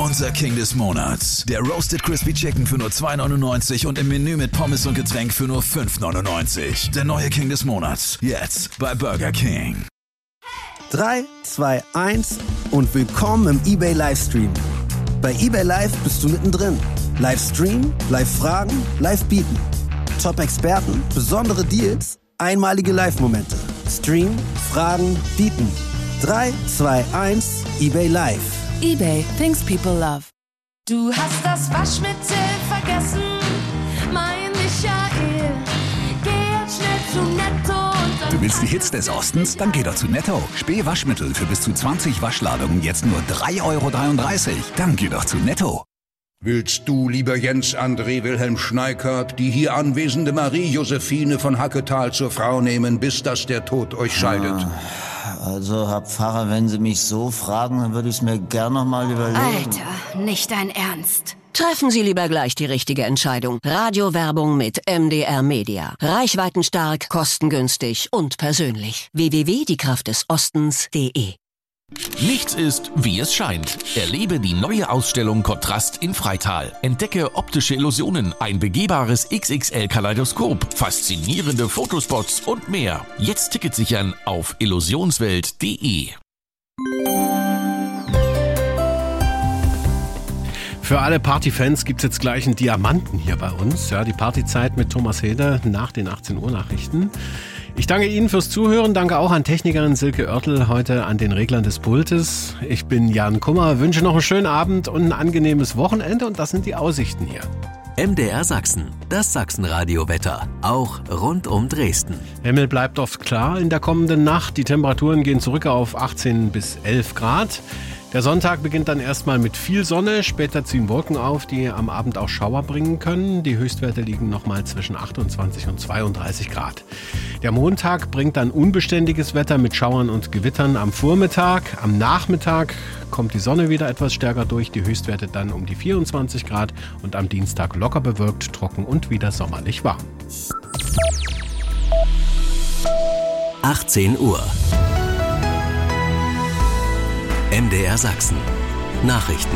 Unser King des Monats. Der Roasted Crispy Chicken für nur $2,99 und im Menü mit Pommes und Getränk für nur $5,99. Der neue King des Monats. Jetzt bei Burger King. 3, 2, 1 und willkommen im eBay Livestream. Bei eBay Live bist du mittendrin. Livestream, Live-Fragen, Live-Bieten. Top-Experten, besondere Deals, einmalige Live-Momente. Stream, Fragen, Bieten. 3, 2, 1, eBay Live. eBay, things people love. Du hast das Waschmittel vergessen, mein Michael. Geh jetzt schnell zu Netto und Du willst die Hits des Ostens? Dann geh doch zu Netto. Spee-Waschmittel für bis zu 20 Waschladungen jetzt nur 3,33 €. Dann geh doch zu Netto. Willst du, lieber Jens André Wilhelm Schneikert, die hier anwesende Marie-Josephine von Hacketal zur Frau nehmen, bis dass der Tod euch scheidet? Also, Herr Pfarrer, wenn Sie mich so fragen, dann würde ich es mir gern noch mal überlegen. Alter, nicht dein Ernst. Treffen Sie lieber gleich die richtige Entscheidung. Radiowerbung mit MDR Media. Reichweitenstark, kostengünstig und persönlich. www.diekraftdesostens.de. Nichts ist, wie es scheint. Erlebe die neue Ausstellung Kontrast in Freital. Entdecke optische Illusionen, ein begehbares XXL-Kaleidoskop, faszinierende Fotospots und mehr. Jetzt Ticket sichern auf illusionswelt.de. Für alle Partyfans gibt es jetzt gleich einen Diamanten hier bei uns. Ja, die Partyzeit mit Thomas Heder nach den 18 Uhr Nachrichten. Ich danke Ihnen fürs Zuhören, danke auch an Technikerin Silke Oertel, heute an den Reglern des Pultes. Ich bin Jan Kummer, wünsche noch einen schönen Abend und ein angenehmes Wochenende und das sind die Aussichten hier. MDR Sachsen, das Sachsenradio-Wetter, auch rund um Dresden. Himmel bleibt oft klar in der kommenden Nacht, die Temperaturen gehen zurück auf 18 bis 11 Grad. Der Sonntag beginnt dann erstmal mit viel Sonne, später ziehen Wolken auf, die am Abend auch Schauer bringen können. Die Höchstwerte liegen nochmal zwischen 28 und 32 Grad. Der Montag bringt dann unbeständiges Wetter mit Schauern und Gewittern am Vormittag. Am Nachmittag kommt die Sonne wieder etwas stärker durch, die Höchstwerte dann um die 24 Grad und am Dienstag locker bewölkt, trocken und wieder sommerlich warm. 18 Uhr. MDR Sachsen. Nachrichten.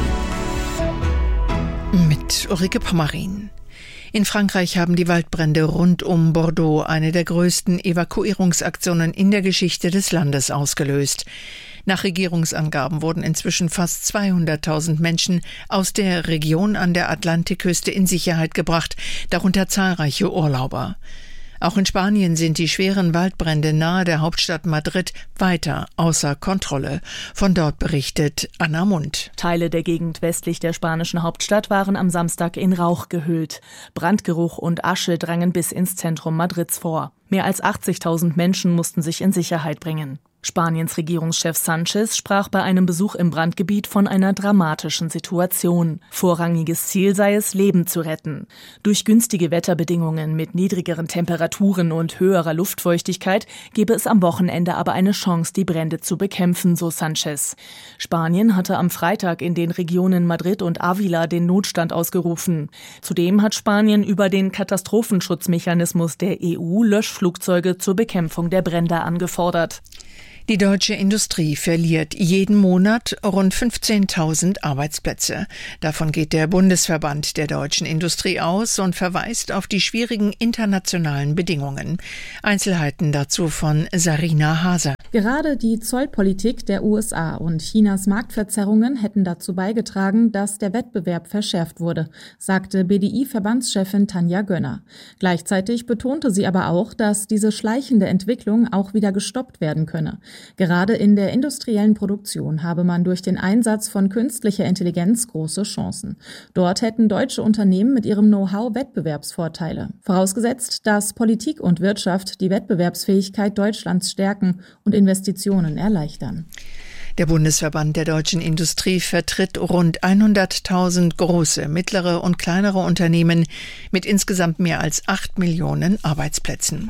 Mit Ulrike Pommerin. In Frankreich haben die Waldbrände rund um Bordeaux eine der größten Evakuierungsaktionen in der Geschichte des Landes ausgelöst. Nach Regierungsangaben wurden inzwischen fast 200.000 Menschen aus der Region an der Atlantikküste in Sicherheit gebracht, darunter zahlreiche Urlauber. Auch in Spanien sind die schweren Waldbrände nahe der Hauptstadt Madrid weiter außer Kontrolle. Von dort berichtet Anna Mund. Teile der Gegend westlich der spanischen Hauptstadt waren am Samstag in Rauch gehüllt. Brandgeruch und Asche drangen bis ins Zentrum Madrids vor. Mehr als 80.000 Menschen mussten sich in Sicherheit bringen. Spaniens Regierungschef Sánchez sprach bei einem Besuch im Brandgebiet von einer dramatischen Situation. Vorrangiges Ziel sei es, Leben zu retten. Durch günstige Wetterbedingungen mit niedrigeren Temperaturen und höherer Luftfeuchtigkeit gebe es am Wochenende aber eine Chance, die Brände zu bekämpfen, so Sánchez. Spanien hatte am Freitag in den Regionen Madrid und Ávila den Notstand ausgerufen. Zudem hat Spanien über den Katastrophenschutzmechanismus der EU Löschflugzeuge zur Bekämpfung der Brände angefordert. Die deutsche Industrie verliert jeden Monat rund 15.000 Arbeitsplätze. Davon geht der Bundesverband der deutschen Industrie aus und verweist auf die schwierigen internationalen Bedingungen. Einzelheiten dazu von Sarina Haser. Gerade die Zollpolitik der USA und Chinas Marktverzerrungen hätten dazu beigetragen, dass der Wettbewerb verschärft wurde, sagte BDI-Verbandschefin Tanja Gönner. Gleichzeitig betonte sie aber auch, dass diese schleichende Entwicklung auch wieder gestoppt werden könne. Gerade in der industriellen Produktion habe man durch den Einsatz von künstlicher Intelligenz große Chancen. Dort hätten deutsche Unternehmen mit ihrem Know-how Wettbewerbsvorteile. Vorausgesetzt, dass Politik und Wirtschaft die Wettbewerbsfähigkeit Deutschlands stärken und Investitionen erleichtern. Der Bundesverband der deutschen Industrie vertritt rund 100.000 große, mittlere und kleinere Unternehmen mit insgesamt mehr als 8 Millionen Arbeitsplätzen.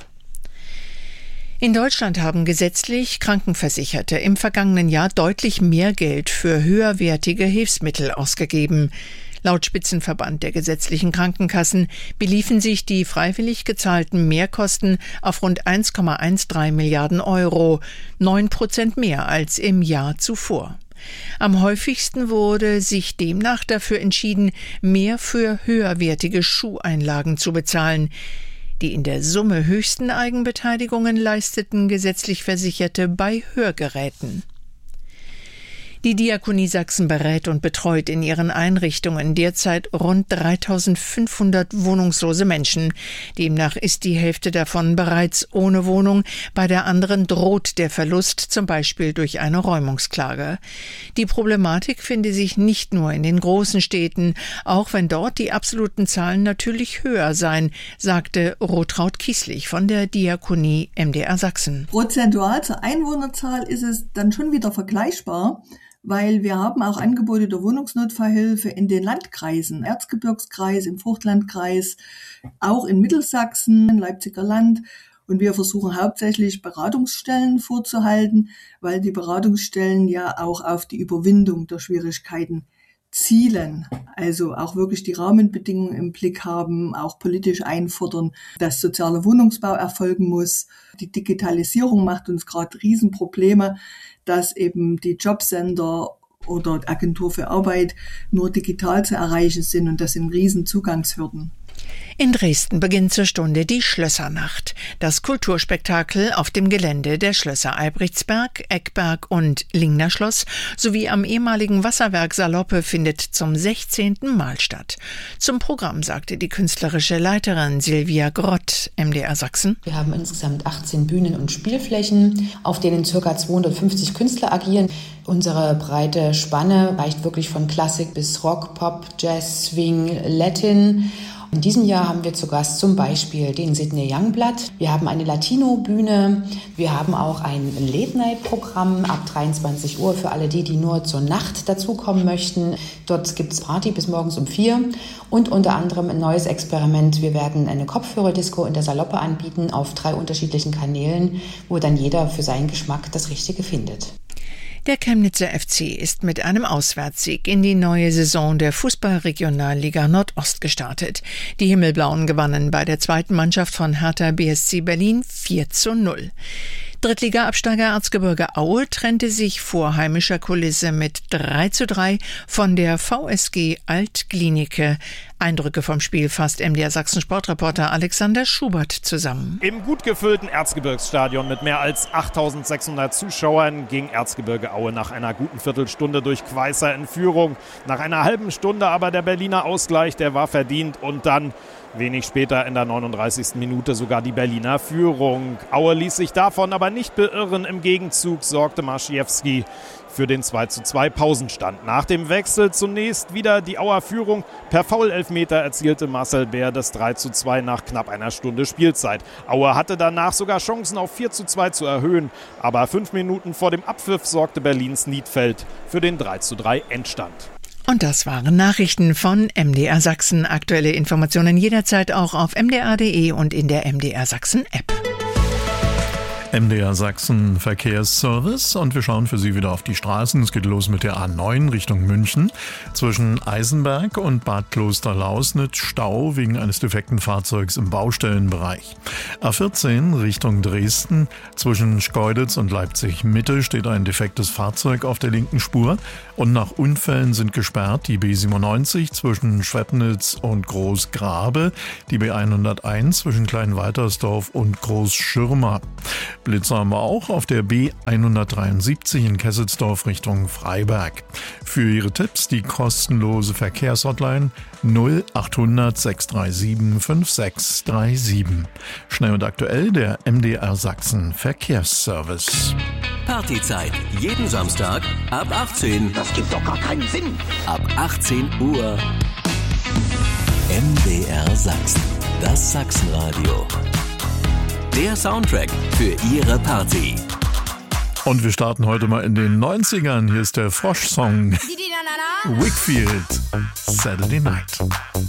In Deutschland haben gesetzlich Krankenversicherte im vergangenen Jahr deutlich mehr Geld für höherwertige Hilfsmittel ausgegeben. Laut Spitzenverband der gesetzlichen Krankenkassen beliefen sich die freiwillig gezahlten Mehrkosten auf rund 1,13 Milliarden Euro, 9% mehr als im Jahr zuvor. Am häufigsten wurde sich demnach dafür entschieden, mehr für höherwertige Schuheinlagen zu bezahlen. Die in der Summe höchsten Eigenbeteiligungen leisteten gesetzlich Versicherte bei Hörgeräten. Die Diakonie Sachsen berät und betreut in ihren Einrichtungen derzeit rund 3.500 wohnungslose Menschen. Demnach ist die Hälfte davon bereits ohne Wohnung. Bei der anderen droht der Verlust, zum Beispiel durch eine Räumungsklage. Die Problematik finde sich nicht nur in den großen Städten, auch wenn dort die absoluten Zahlen natürlich höher seien, sagte Rotraud Kieslich von der Diakonie MDR Sachsen. Prozentual zur Einwohnerzahl ist es dann schon wieder vergleichbar, weil wir haben auch Angebote der Wohnungsnotfallhilfe in den Landkreisen, Erzgebirgskreis, im Vogtlandkreis, auch in Mittelsachsen, Leipziger Land. Und wir versuchen hauptsächlich Beratungsstellen vorzuhalten, weil die Beratungsstellen ja auch auf die Überwindung der Schwierigkeiten zielen, also auch wirklich die Rahmenbedingungen im Blick haben, auch politisch einfordern, dass sozialer Wohnungsbau erfolgen muss. Die Digitalisierung macht uns gerade Riesenprobleme, dass eben die Jobcenter oder Agentur für Arbeit nur digital zu erreichen sind und das sind riesen Zugangshürden. In Dresden beginnt zur Stunde die Schlössernacht, das Kulturspektakel auf dem Gelände der Schlösser Albrechtsberg, Eckberg und Lingner Schloss sowie am ehemaligen Wasserwerk Saloppe findet zum 16. Mal statt. Zum Programm sagte die künstlerische Leiterin Silvia Grott, MDR Sachsen. Wir haben insgesamt 18 Bühnen und Spielflächen, auf denen ca. 250 Künstler agieren. Unsere breite Spanne reicht wirklich von Klassik bis Rock, Pop, Jazz, Swing, Latin. In diesem Jahr haben wir zu Gast zum Beispiel den Sidney Youngblood. Wir haben eine Latino-Bühne. Wir haben auch ein Late-Night-Programm ab 23 Uhr für alle die nur zur Nacht dazukommen möchten. Dort gibt es Party bis morgens um 4 und unter anderem ein neues Experiment. Wir werden eine Kopfhörerdisco in der Saloppe anbieten auf 3 unterschiedlichen Kanälen, wo dann jeder für seinen Geschmack das Richtige findet. Der Chemnitzer FC ist mit einem Auswärtssieg in die neue Saison der Fußball-Regionalliga Nordost gestartet. Die Himmelblauen gewannen bei der zweiten Mannschaft von Hertha BSC Berlin 4:0. Drittliga-Absteiger Erzgebirge Aue trennte sich vor heimischer Kulisse mit 3:3 von der VSG Alt-Glienicke. Eindrücke vom Spiel fasst MDR Sachsen Sportreporter Alexander Schubert zusammen. Im gut gefüllten Erzgebirgsstadion mit mehr als 8.600 Zuschauern ging Erzgebirge Aue nach einer guten Viertelstunde durch Queisser in Führung. Nach einer halben Stunde aber der Berliner Ausgleich, der war verdient und dann wenig später in der 39. Minute sogar die Berliner Führung. Aue ließ sich davon aber nicht beirren. Im Gegenzug sorgte Maschiewski für den 2:2 Pausenstand. Nach dem Wechsel zunächst wieder die Auer Führung. Per Foul-Elfmeter erzielte Marcel Bär das 3:2 nach knapp einer Stunde Spielzeit. Aue hatte danach sogar Chancen auf 4:2 zu erhöhen. Aber 5 Minuten vor dem Abpfiff sorgte Berlins Niedfeld für den 3:3 Endstand. Und das waren Nachrichten von MDR Sachsen. Aktuelle Informationen jederzeit auch auf mdr.de und in der MDR Sachsen App. MDR Sachsen Verkehrsservice und wir schauen für Sie wieder auf die Straßen. Es geht los mit der A9 Richtung München. Zwischen Eisenberg und Bad Klosterlausnitz Stau wegen eines defekten Fahrzeugs im Baustellenbereich. A14 Richtung Dresden. Zwischen Schkeuditz und Leipzig Mitte steht ein defektes Fahrzeug auf der linken Spur. Und nach Unfällen sind gesperrt die B97 zwischen Schwepnitz und Großgrabe, die B101 zwischen Kleinweitersdorf und Großschirmer. Blitzer haben wir auch auf der B173 in Kesselsdorf Richtung Freiberg. Für Ihre Tipps die kostenlose Verkehrshotline 0800 637 5637. Schnell und aktuell der MDR Sachsen Verkehrsservice. Partyzeit. Jeden Samstag ab 18. Das gibt doch gar keinen Sinn. Ab 18 Uhr. MDR Sachsen. Das Sachsenradio. Der Soundtrack für Ihre Party. Und wir starten heute mal in den 90ern. Hier ist der Frosch-Song Wickfield, Saturday Night.